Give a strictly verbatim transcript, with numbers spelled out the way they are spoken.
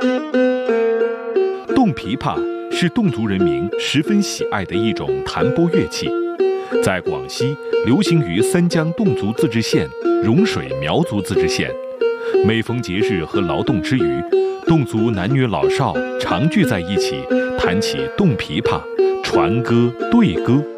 洞琵琶是侗族人民十分喜爱的一种弹拨乐器，在广西流行于三江侗族自治县、融水苗族自治县。每逢节日和劳动之余，侗族男女老少常聚在一起，弹起洞琵琶，传歌对歌。